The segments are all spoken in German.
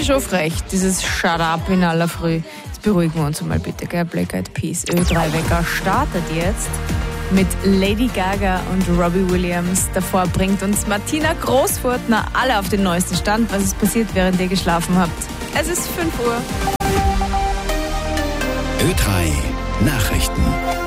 ist schon frech, dieses Shut Up in aller Früh. Jetzt beruhigen wir uns mal bitte, gell? Black Eyed Peas. Ö3-Wecker startet jetzt mit Lady Gaga und Robbie Williams. Davor bringt uns Martina Großfurtner alle auf den neuesten Stand, was ist passiert, während ihr geschlafen habt. Es ist 5 Uhr. Ö3 Nachrichten.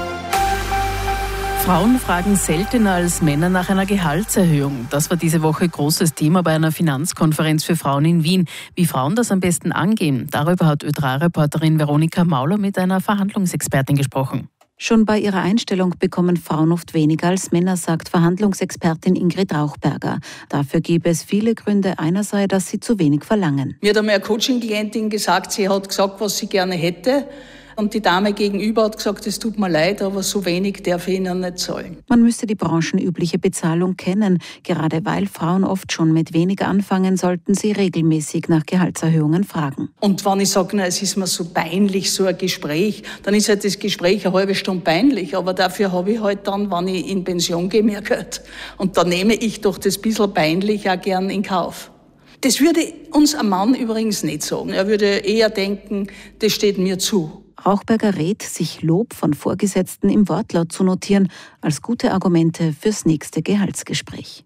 Frauen fragen seltener als Männer nach einer Gehaltserhöhung. Das war diese Woche großes Thema bei einer Finanzkonferenz für Frauen in Wien. Wie Frauen das am besten angehen, darüber hat Ö3-Reporterin Veronika Mauler mit einer Verhandlungsexpertin gesprochen. Schon bei ihrer Einstellung bekommen Frauen oft weniger als Männer, sagt Verhandlungsexpertin Ingrid Rauchberger. Dafür gäbe es viele Gründe. Einer sei, dass sie zu wenig verlangen. Mir hat einmal eine Coaching-Klientin gesagt, sie hat gesagt, was sie gerne hätte. Und die Dame gegenüber hat gesagt, es tut mir leid, aber so wenig darf ich Ihnen nicht zahlen. Man müsse die branchenübliche Bezahlung kennen. Gerade weil Frauen oft schon mit weniger anfangen, sollten sie regelmäßig nach Gehaltserhöhungen fragen. Und wenn ich sage, es ist mir so peinlich, so ein Gespräch, dann ist halt das Gespräch eine halbe Stunde peinlich. Aber dafür habe ich halt dann, wenn ich in Pension gehe, mehr Geld. Und da nehme ich doch das bisschen peinlich auch gern in Kauf. Das würde uns ein Mann übrigens nicht sagen. Er würde eher denken, das steht mir zu. Rauchberger rät, sich Lob von Vorgesetzten im Wortlaut zu notieren, als gute Argumente fürs nächste Gehaltsgespräch.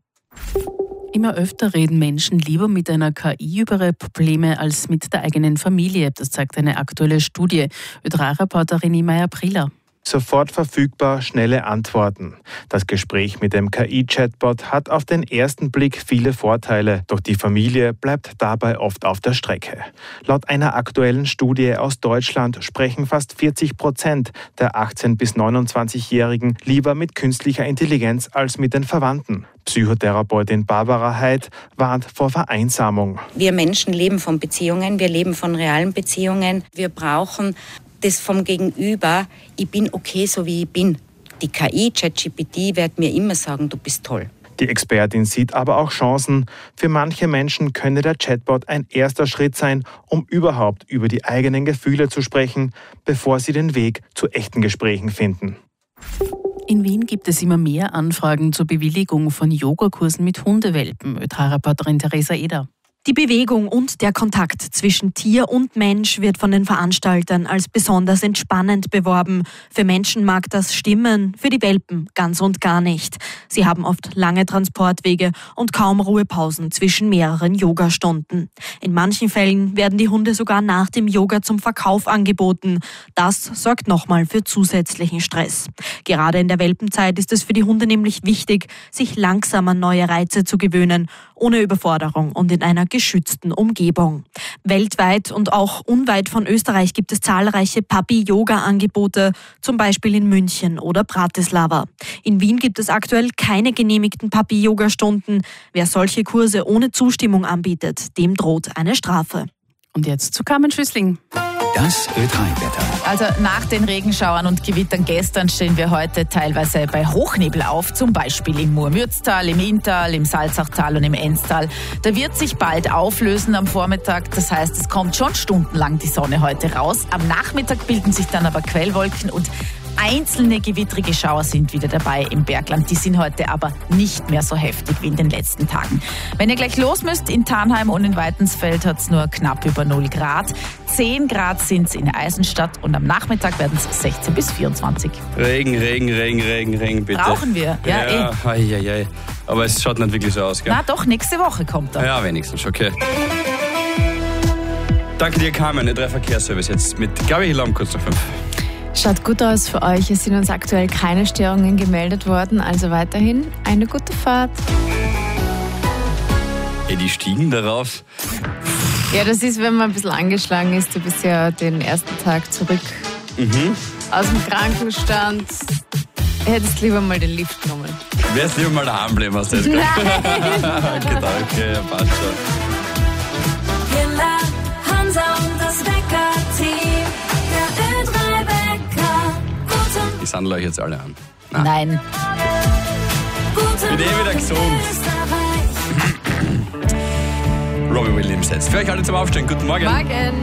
Immer öfter reden Menschen lieber mit einer KI über ihre Probleme als mit der eigenen Familie. Das zeigt eine aktuelle Studie. Ö3-Reporterin Imaya Prila. Sofort verfügbar, schnelle Antworten. Das Gespräch mit dem KI-Chatbot hat auf den ersten Blick viele Vorteile, doch die Familie bleibt dabei oft auf der Strecke. Laut einer aktuellen Studie aus Deutschland sprechen fast 40% der 18- bis 29-Jährigen lieber mit künstlicher Intelligenz als mit den Verwandten. Psychotherapeutin Barbara Heid warnt vor Vereinsamung. Wir Menschen leben von Beziehungen, wir leben von realen Beziehungen. Wir brauchen das vom Gegenüber, ich bin okay, so wie ich bin. Die KI, ChatGPT, wird mir immer sagen, du bist toll. Die Expertin sieht aber auch Chancen. Für manche Menschen könne der Chatbot ein erster Schritt sein, um überhaupt über die eigenen Gefühle zu sprechen, bevor sie den Weg zu echten Gesprächen finden. In Wien gibt es immer mehr Anfragen zur Bewilligung von Yogakursen mit Hundewelpen. Ö3-Reporterin Theresa Eder. Die Bewegung und der Kontakt zwischen Tier und Mensch wird von den Veranstaltern als besonders entspannend beworben. Für Menschen mag das stimmen, für die Welpen ganz und gar nicht. Sie haben oft lange Transportwege und kaum Ruhepausen zwischen mehreren Yogastunden. In manchen Fällen werden die Hunde sogar nach dem Yoga zum Verkauf angeboten. Das sorgt nochmal für zusätzlichen Stress. Gerade in der Welpenzeit ist es für die Hunde nämlich wichtig, sich langsam an neue Reize zu gewöhnen, ohne Überforderung und in einer geschützten Umgebung. Weltweit und auch unweit von Österreich gibt es zahlreiche Puppy-Yoga-Angebote, zum Beispiel in München oder Bratislava. In Wien gibt es aktuell keine genehmigten Puppy-Yoga-Stunden. Wer solche Kurse ohne Zustimmung anbietet, dem droht eine Strafe. Und jetzt zu Carmen Schüssling. Das Ö3-Wetter. Also nach den Regenschauern und Gewittern gestern stehen wir heute teilweise bei Hochnebel auf, zum Beispiel im Murmürztal, im Inntal, im Salzachtal und im Enztal. Da wird sich bald auflösen am Vormittag, das heißt, es kommt schon stundenlang die Sonne heute raus. Am Nachmittag bilden sich dann aber Quellwolken und einzelne gewittrige Schauer sind wieder dabei im Bergland. Die sind heute aber nicht mehr so heftig wie in den letzten Tagen. Wenn ihr gleich los müsst, in Tannheim und in Weitensfeld hat es nur knapp über 0 Grad. 10 Grad sind es in Eisenstadt und am Nachmittag werden es 16 bis 24. Regen, bitte. Brauchen wir, ja. Ei. Aber es schaut nicht wirklich so aus, gell? Na doch, nächste Woche kommt er. Ja, wenigstens, okay. Danke dir, Carmen. Der Verkehrsservice jetzt mit Gabi Hiller um kurz nach 5. Schaut gut aus für euch. Es sind uns aktuell keine Störungen gemeldet worden. Also weiterhin eine gute Fahrt. Die stiegen darauf. Ja, das ist, wenn man ein bisschen angeschlagen ist. Du bist ja den ersten Tag zurück aus dem Krankenstand. Hättest lieber mal den Lift genommen. Wärst lieber mal daheim bleiben, hast du jetzt gesagt. Nein! Okay, passt schon. Hansa und das Wecker-Team. Der Ö3-Wecker. Die sandeln euch jetzt alle an. Nein. Bin wieder gesund. Robbie Williams jetzt. Für euch alle zum Aufstehen. Guten Morgen. Morgen.